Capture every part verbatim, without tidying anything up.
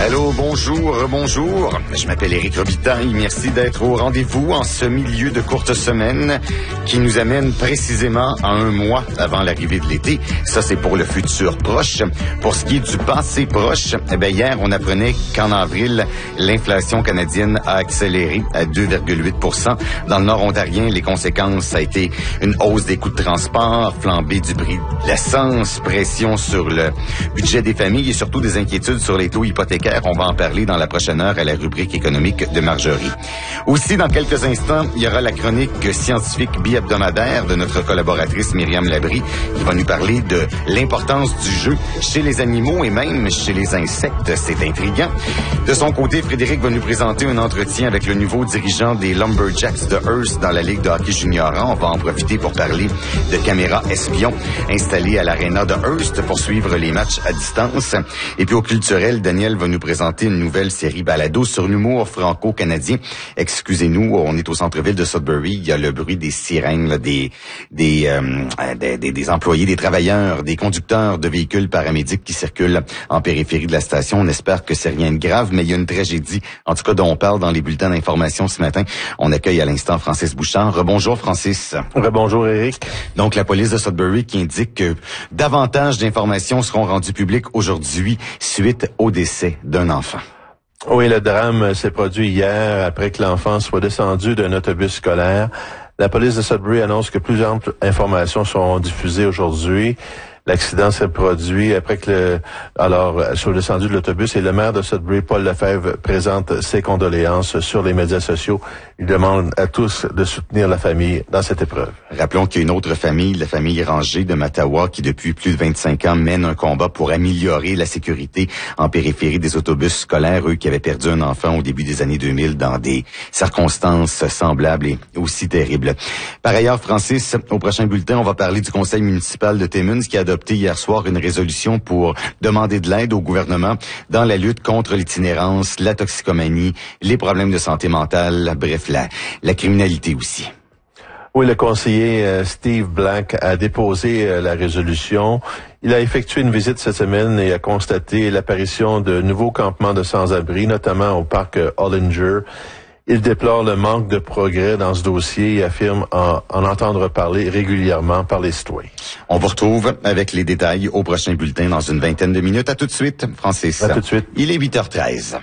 Allô, bonjour, bonjour. Je m'appelle Éric Robitaille. Merci d'être au rendez-vous en ce milieu de courte semaine qui nous amène précisément à un mois avant l'arrivée de l'été. Ça, c'est pour le futur proche. Pour ce qui est du passé proche, eh bien, hier, on apprenait qu'en avril, l'inflation canadienne a accéléré à deux virgule huit pour cent. Dans le nord ontarien, les conséquences, ça a été une hausse des coûts de transport, flambée du prix de l'essence, pression sur le budget des familles et surtout des inquiétudes sur les taux hypothécaires. On va en parler dans la prochaine heure à la rubrique économique de Marjorie. Aussi, dans quelques instants, il y aura la chronique scientifique bi-hebdomadaire de notre collaboratrice Myriam Labrie qui va nous parler de l'importance du jeu chez les animaux et même chez les insectes. C'est intriguant. De son côté, Frédéric va nous présenter un entretien avec le nouveau dirigeant des Lumberjacks de Hearst dans la Ligue de hockey junior. On va en profiter pour parler de caméras espions installées à l'aréna de Hearst pour suivre les matchs à distance. Et puis au culturel, Daniel va nous présenter une nouvelle série balado sur l'humour franco-canadien. Excusez-nous, on est au centre-ville de Sudbury. Il y a le bruit des sirènes, là, des, des, euh, des, des, des employés, des travailleurs, des conducteurs de véhicules paramédics qui circulent en périphérie de la station. On espère que c'est rien de grave, mais il y a une tragédie, en tout cas dont on parle dans les bulletins d'information ce matin. On accueille à l'instant Francis Bouchard. Rebonjour Francis. Rebonjour Éric. Donc la police de Sudbury qui indique que davantage d'informations seront rendues publiques aujourd'hui suite au décès d'un enfant. Oui, le drame s'est produit hier après que l'enfant soit descendu d'un autobus scolaire. La police de Sudbury annonce que plusieurs informations seront diffusées aujourd'hui. L'accident s'est produit après que le, alors, sur le descendu de l'autobus et le maire de Sudbury, Paul Lefebvre, présente ses condoléances sur les médias sociaux. Il demande à tous de soutenir la famille dans cette épreuve. Rappelons qu'il y a une autre famille, la famille Rangé de Mattawa, qui depuis plus de vingt-cinq ans mène un combat pour améliorer la sécurité en périphérie des autobus scolaires, eux qui avaient perdu un enfant au début des années deux mille dans des circonstances semblables et aussi terribles. Par ailleurs, Francis, au prochain bulletin, on va parler du conseil municipal de Timmins qui a adopté hier soir une résolution pour demander de l'aide au gouvernement dans la lutte contre l'itinérance, la toxicomanie, les problèmes de santé mentale, bref, la, la criminalité aussi. Oui, le conseiller euh, Steve Black a déposé euh, la résolution. Il a effectué une visite cette semaine et a constaté l'apparition de nouveaux campements de sans-abri, notamment au parc euh, Hollinger. Il déplore le manque de progrès dans ce dossier et affirme en, en entendre parler régulièrement par les citoyens. On vous retrouve avec les détails au prochain bulletin dans une vingtaine de minutes. À tout de suite, Francis. À tout de suite. Il est huit heures treize.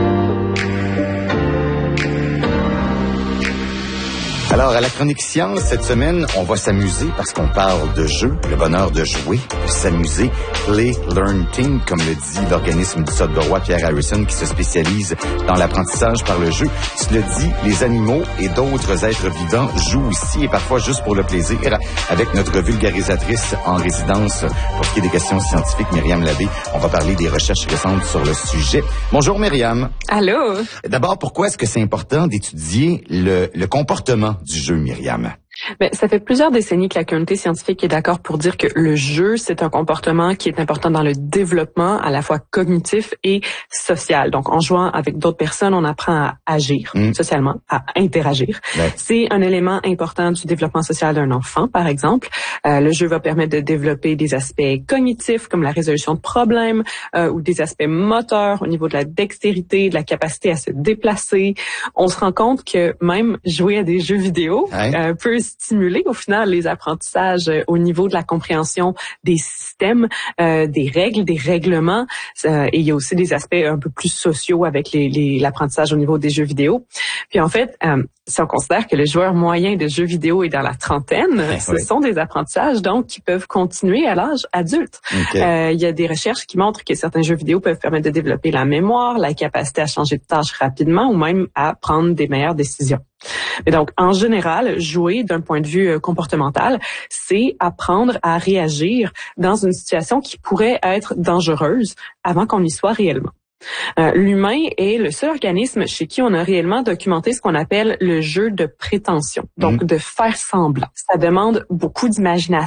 Alors, à la chronique science, cette semaine, on va s'amuser parce qu'on parle de jeu, le bonheur de jouer, de s'amuser. Play, Learn, Think, comme le dit l'organisme du Sudburois Pierre Harrison, qui se spécialise dans l'apprentissage par le jeu. Cela dit, les animaux et d'autres êtres vivants jouent aussi et parfois juste pour le plaisir. Avec notre vulgarisatrice en résidence pour ce qui est des questions scientifiques, Myriam Labrie, on va parler des recherches récentes sur le sujet. Bonjour Myriam. Allô. D'abord, pourquoi est-ce que c'est important d'étudier le, le comportement du jeu, Myriam? Ben, ça fait plusieurs décennies que la communauté scientifique est d'accord pour dire que le jeu, c'est un comportement qui est important dans le développement à la fois cognitif et social. Donc, en jouant avec d'autres personnes, on apprend à agir mmh. socialement, à interagir. Ouais. C'est un élément important du développement social d'un enfant, par exemple. Euh, le jeu va permettre de développer des aspects cognitifs comme la résolution de problèmes euh, ou des aspects moteurs au niveau de la dextérité, de la capacité à se déplacer. On se rend compte que même jouer à des jeux vidéo ouais. euh, peut stimuler au final les apprentissages euh, au niveau de la compréhension des systèmes, euh, des règles, des règlements. Euh, et il y a aussi des aspects un peu plus sociaux avec les, les, l'apprentissage au niveau des jeux vidéo. Puis en fait, euh, si on considère que le joueur moyen de jeux vidéo est dans la trentaine, ouais, ce ouais. sont des apprentissages donc qui peuvent continuer à l'âge adulte. Okay. Euh, il y a des recherches qui montrent que certains jeux vidéo peuvent permettre de développer la mémoire, la capacité à changer de tâche rapidement ou même à prendre des meilleures décisions. Et donc, en général, jouer d'un point de vue euh, comportemental, c'est apprendre à réagir dans une situation qui pourrait être dangereuse avant qu'on y soit réellement. Euh, l'humain est le seul organisme chez qui on a réellement documenté ce qu'on appelle le jeu de prétention, donc mmh. de faire semblant. Ça demande beaucoup d'imagination.